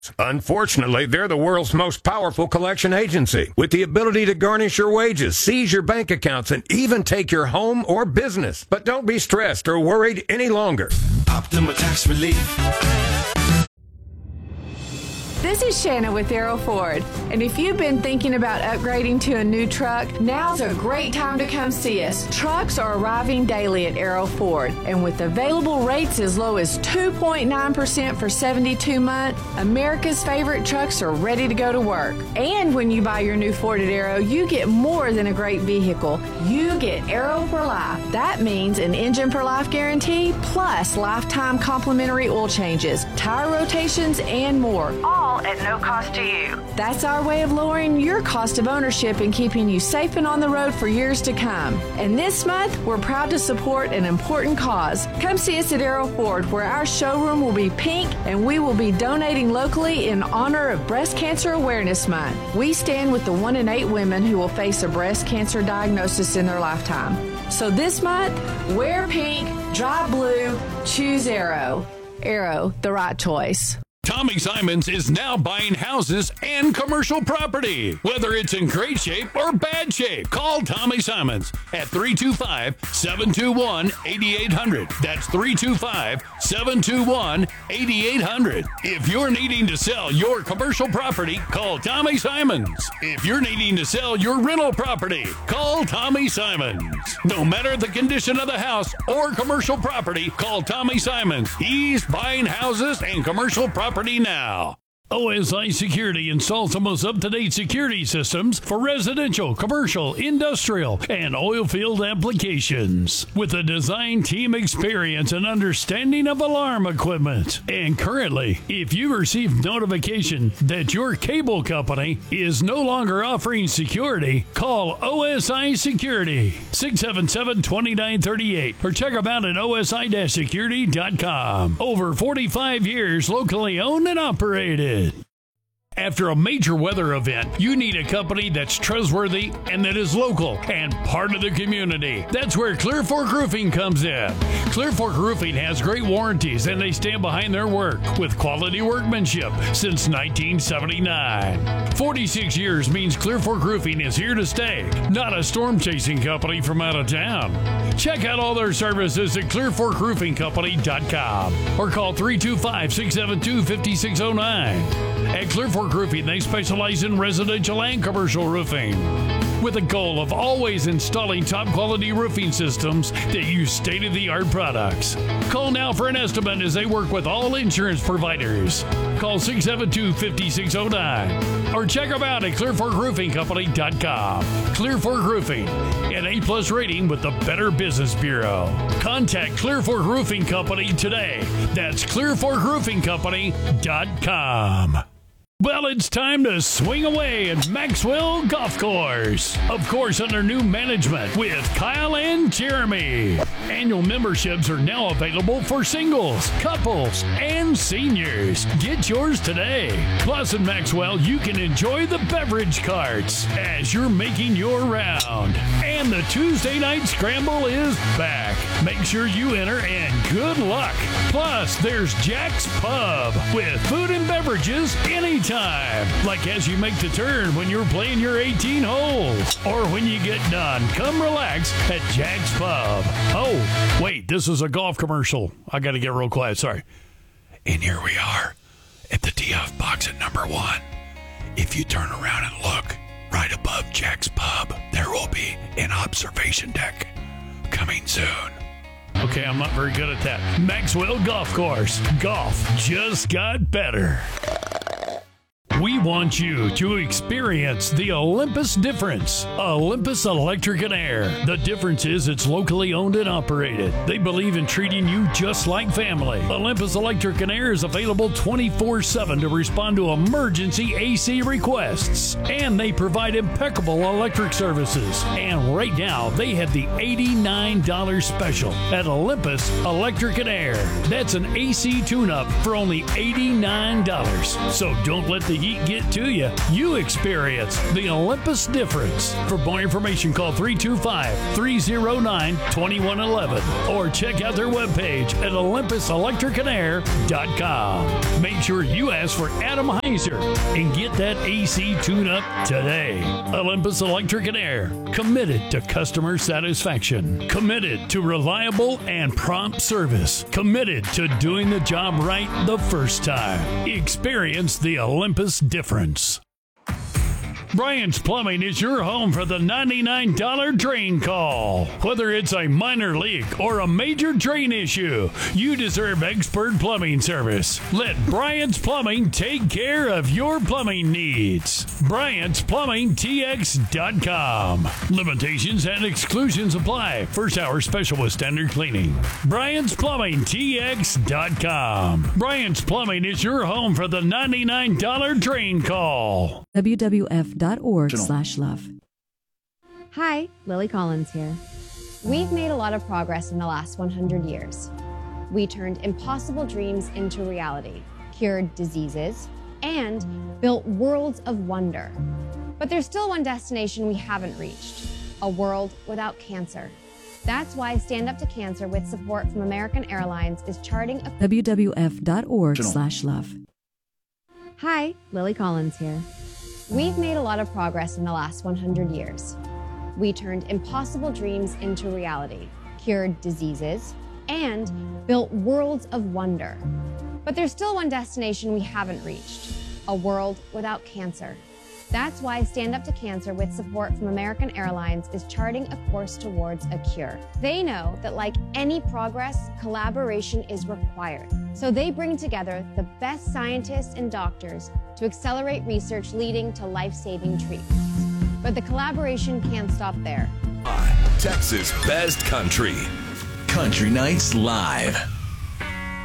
Unfortunately, they're the world's most powerful collection agency, with the ability to garnish your wages, seize your bank accounts, and even take your home or business. But don't be stressed or worried any longer. Optima Tax Relief. This is Shanna with Arrow Ford, and if you've been thinking about upgrading to a new truck, now's a great time to come see us. Trucks are arriving daily at Arrow Ford, and with available rates as low as 2.9% for 72 months, America's favorite trucks are ready to go to work. And when you buy your new Ford at Arrow, you get more than a great vehicle. You get Arrow for Life. That means an engine for life guarantee, plus lifetime complimentary oil changes, tire rotations, and more. All at no cost to you. That's our way of lowering your cost of ownership and keeping you safe and on the road for years to come. And this month, we're proud to support an important cause. Come see us at Arrow Ford, where our showroom will be pink and we will be donating locally in honor of Breast Cancer Awareness Month. We stand with the 1 in 8 women who will face a breast cancer diagnosis in their lifetime. So this month, wear pink, drive blue, choose Arrow. Arrow, the right choice. Tommy Simons is now buying houses and commercial property. Whether it's in great shape or bad shape, call Tommy Simons at 325-721-8800. That's 325-721-8800. If you're needing to sell your commercial property, call Tommy Simons. If you're needing to sell your rental property, call Tommy Simons. No matter the condition of the house or commercial property, call Tommy Simons. He's buying houses and commercial property now. OSI Security installs the most up-to-date security systems for residential, commercial, industrial, and oil field applications. With a design team experience and understanding of alarm equipment. And currently, if you receive notification that your cable company is no longer offering security, call OSI Security, 677-2938, or check them out at osi-security.com. Over 45 years locally owned and operated. After a major weather event, you need a company that's trustworthy and that is local and part of the community. That's where Clear Fork Roofing comes in. Clear Fork Roofing has great warranties and they stand behind their work with quality workmanship since 1979. 46 years means Clear Fork Roofing is here to stay, not a storm-chasing company from out of town. Check out all their services at clearforkroofingcompany.com or call 325-672-5609. At Clear Fork Roofing, they specialize in residential and commercial roofing, with a goal of always installing top-quality roofing systems that use state-of-the-art products. Call now for an estimate as they work with all insurance providers. Call 672-5609 or check them out at clearforkroofingcompany.com. Clear Fork Roofing, an A+ rating with the Better Business Bureau. Contact Clear Fork Roofing Company today. That's clearforkroofingcompany.com. Well, it's time to swing away at Maxwell Golf Course. Of course, under new management with Kyle and Jeremy. Annual memberships are now available for singles, couples, and seniors. Get yours today. Plus, at Maxwell, you can enjoy the beverage carts as you're making your round. And the Tuesday night scramble is back. Make sure you enter and good luck. Plus, there's Jack's Pub with food and beverages anytime. Like as you make the turn when you're playing your 18 holes. Or when you get done, come relax at Jack's Pub. Oh, wait, this is a golf commercial. I got to get real quiet, sorry. And here we are at the tee-off box at number 1. If you turn around and look, right above Jack's Pub, there will be an observation deck coming soon. Okay, I'm not very good at that. Maxwell Golf Course. Golf just got better. We want you to experience the Olympus difference. Olympus Electric and Air. The difference is it's locally owned and operated. They believe in treating you just like family. Olympus Electric and Air is available 24/7 to respond to emergency AC requests. And they provide impeccable electric services. And right now, they have the $89 special at Olympus Electric and Air. That's an AC tune-up for only $89. So don't let the heat heat get to you, you experience the Olympus difference. For more information, call 325-309-2111 or check out their webpage at olympuselectricandair.com. Make sure you ask for Adam Heiser and get that AC tune-up today. Olympus Electric and Air, committed to customer satisfaction, committed to reliable and prompt service, committed to doing the job right the first time. Experience the Olympus difference. Bryant's Plumbing is your home for the $99 drain call. Whether it's a minor leak or a major drain issue, you deserve expert plumbing service. Let Bryant's Plumbing take care of your plumbing needs. Bryant'sPlumbingTX.com. Limitations and exclusions apply. First hour special with standard cleaning. Bryant'sPlumbingTX.com. Bryant's Plumbing is your home for the $99 drain call. WWF.org/love. Hi, Lily Collins here. We've made a lot of progress in the last 100 years. We turned impossible dreams into reality, cured diseases, and built worlds of wonder. But there's still one destination we haven't reached, a world without cancer. That's why Stand Up to Cancer, with support from American Airlines, is charting a WWF.org/love. Hi, Lily Collins here. We've made a lot of progress in the last 100 years. We turned impossible dreams into reality, cured diseases, and built worlds of wonder. But there's still one destination we haven't reached, a world without cancer. That's why Stand Up to Cancer, with support from American Airlines, is charting a course towards a cure. They know that, like any progress, collaboration is required. So they bring together the best scientists and doctors to accelerate research leading to life-saving treatments. But the collaboration can't stop there. Texas Best Country. Country Nights Live.